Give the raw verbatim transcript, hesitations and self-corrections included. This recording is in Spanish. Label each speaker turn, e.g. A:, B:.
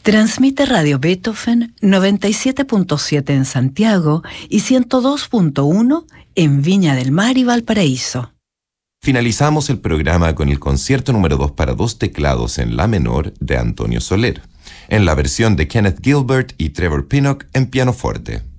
A: Transmite Radio Beethoven noventa y siete punto siete en Santiago y ciento dos punto uno en Viña del Mar y Valparaíso.
B: Finalizamos el programa con el concierto número dos para dos teclados en la menor de Antonio Soler, en la versión de Kenneth Gilbert y Trevor Pinnock en pianoforte.